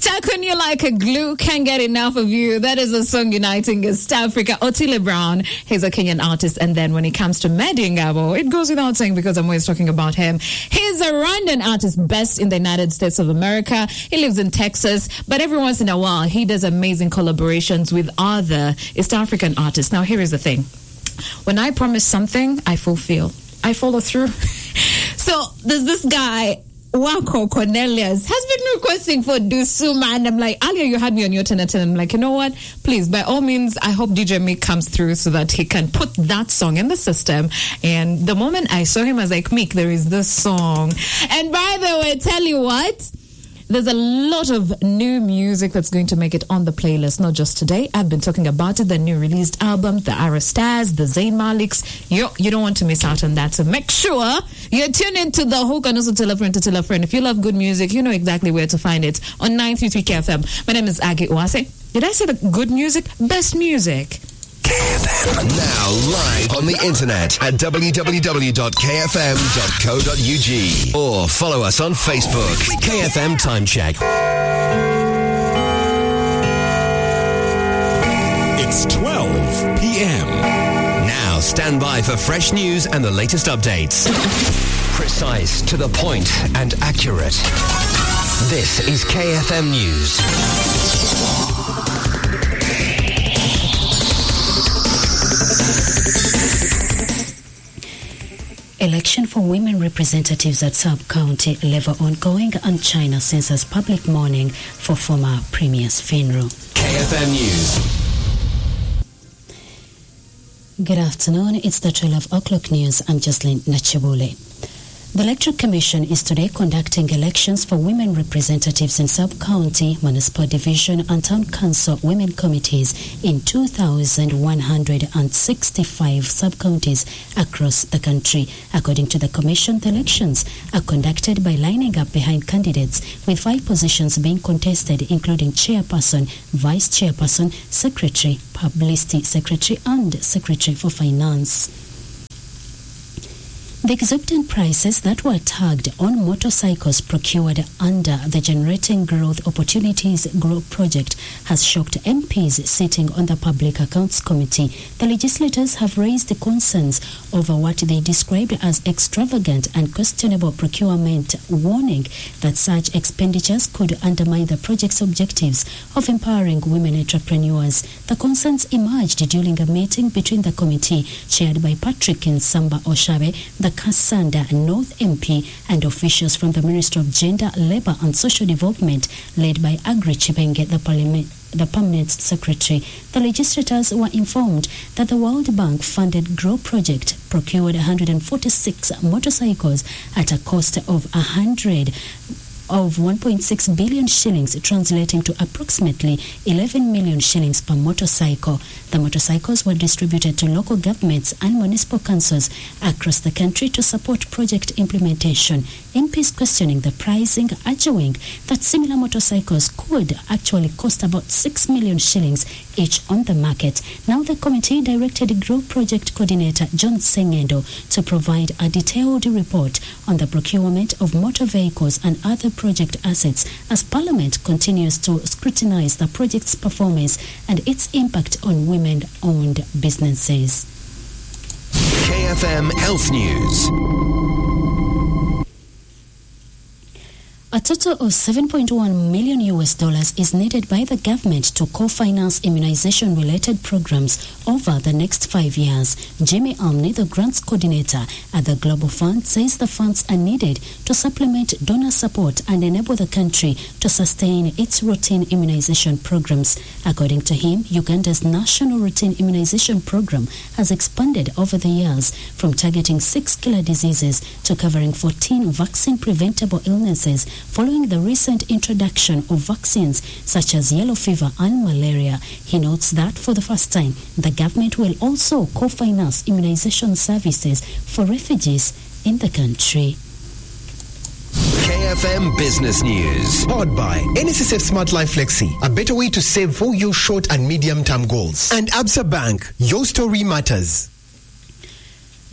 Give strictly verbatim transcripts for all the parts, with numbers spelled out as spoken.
Stuck on You Like a Glue, Can't Get Enough of You. That is a song uniting East Africa. Otile Brown, he's a Kenyan artist. And then when it comes to Medi Ngabo, it goes without saying because I'm always talking about him. He's a Rwandan artist based in the United States of America. He lives in Texas, but every once in a while, he does amazing collaborations with other East African artists. Now, here is the thing. When I promise something, I fulfill. I follow through. So there's this guy, Wako Cornelius, has been requesting for Dusuma, and I'm like, earlier you had me on your ten and I'm like, you know what? Please, by all means, I hope D J Meek comes through so that he can put that song in the system. And the moment I saw him, I was like, Meek, there is this song. And by the way, tell you what? There's a lot of new music that's going to make it on the playlist, not just today. I've been talking about it, the new released album, the Arastaz, the Zayn Maliks. You, you don't want to miss out on that. So make sure you're tuned into the hook and also tell a friend to tell a friend. If you love good music, you know exactly where to find it on nine three three K F M. My name is Agi Uwase. Did I say the good music? Best music. K F M. Now live on the internet at w w w dot k f m dot co dot u g or follow us on Facebook. K F M Time Check. It's twelve p.m. Now stand by for fresh news and the latest updates. Precise, to the point, and accurate. This is K F M News. Election for women representatives at sub-county level ongoing, and China censors public mourning for former premier's funeral. K F M News. Good afternoon. It's the twelve o'clock news. I'm Jocelyn Nachibule. The Electoral Commission is today conducting elections for women representatives in sub-county, municipal division and town council women committees in two thousand one hundred sixty-five sub-counties across the country. According to the Commission, the elections are conducted by lining up behind candidates, with five positions being contested, including chairperson, vice chairperson, secretary, publicity secretary and secretary for finance. The exorbitant prices that were tagged on motorcycles procured under the Generating Growth Opportunities Growth Project has shocked M Ps sitting on the Public Accounts Committee. The legislators have raised concerns over what they described as extravagant and questionable procurement, warning that such expenditures could undermine the project's objectives of empowering women entrepreneurs. The concerns emerged during a meeting between the committee, chaired by Patrick Nsamba Oshabe, the Kassanda North M P, and officials from the Ministry of Gender, Labour and Social Development, led by Agri Chibenge, the Parliament. The permanent secretary. The legislators were informed that the World Bank funded GROW project procured one hundred forty-six motorcycles at a cost of one hundred of one point six billion shillings, translating to approximately eleven million shillings per motorcycle. The motorcycles were distributed to local governments and municipal councils across the country to support project implementation. M Ps questioning the pricing, arguing that similar motorcycles could actually cost about six million shillings each on the market. Now the committee directed GROW project coordinator John Sengendo to provide a detailed report on the procurement of motor vehicles and other project assets as Parliament continues to scrutinize the project's performance and its impact on women-owned businesses. K F M Health News. A total of seven point one million U S dollars is needed by the government to co-finance immunization-related programs over the next five years. Jimmy Almney, the grants coordinator at the Global Fund, says the funds are needed to supplement donor support and enable the country to sustain its routine immunization programs. According to him, Uganda's national routine immunization program has expanded over the years, from targeting six killer diseases to covering fourteen vaccine-preventable illnesses, following the recent introduction of vaccines such as yellow fever and malaria. He notes that for the first time, the government will also co-finance immunization services for refugees in the country. K F M Business News. Powered by N S S F Smart Life Flexi, a better way to save for your short and medium-term goals. And Absa Bank, your story matters.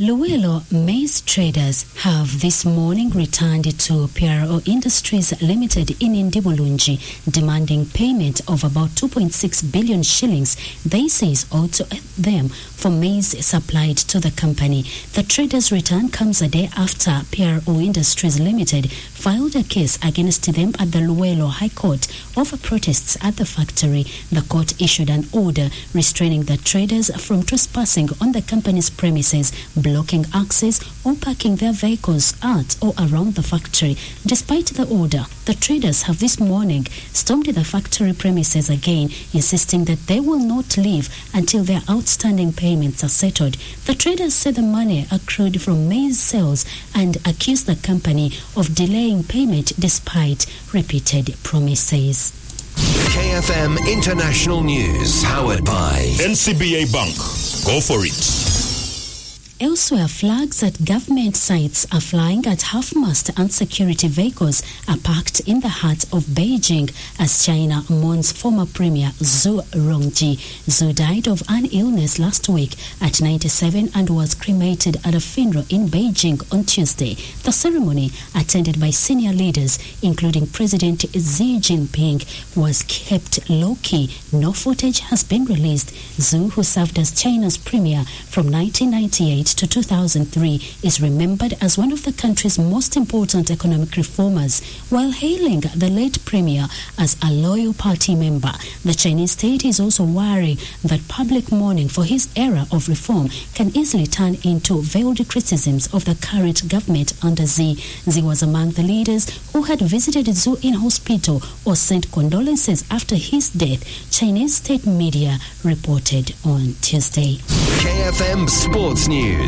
Luwelo maize traders have this morning returned to P R O Industries Limited in Ndibulunji, demanding payment of about two point six billion shillings they say is owed to them for maize supplied to the company. The traders' return comes a day after P R O Industries Limited filed a case against them at the Luwelo High Court over protests at the factory. The court issued an order restraining the traders from trespassing on the company's premises, blocking access or parking their vehicles at or around the factory. Despite the order, the traders have this morning stormed the factory premises again, insisting that they will not leave until their outstanding payments are settled. The traders say the money accrued from maize sales and accuse the company of delaying payment despite repeated promises. K F M International News, powered by N C B A Bank. Go for it. Elsewhere, flags at government sites are flying at half-mast, and security vehicles are parked in the heart of Beijing as China mourns former Premier Zhu Rongji. Zhu died of an illness last week at ninety-seven and was cremated at a funeral in Beijing on Tuesday. The ceremony, attended by senior leaders, including President Xi Jinping, was kept low-key. No footage has been released. Zhu, who served as China's premier from nineteen ninety-eight to two thousand three, is remembered as one of the country's most important economic reformers, while hailing the late premier as a loyal party member. The Chinese state is also worried that public mourning for his era of reform can easily turn into veiled criticisms of the current government under Xi. Xi was among the leaders who had visited Zhu in hospital or sent condolences after his death, Chinese state media reported on Tuesday. K F M Sports News.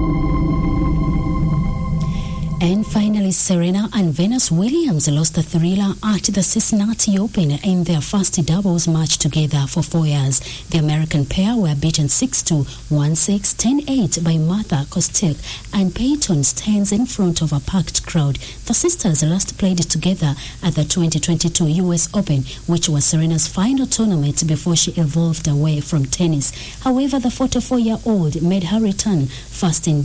And finally, Serena and Venus Williams lost the thriller at the Cincinnati Open in their first doubles match together for four years. The American pair were beaten six two, one six, ten eight by Martha Kostyuk and Peyton Stearns in front of a packed crowd. The sisters last played together at the twenty twenty-two U S Open, which was Serena's final tournament before she evolved away from tennis. However, the forty-four-year-old made her return first in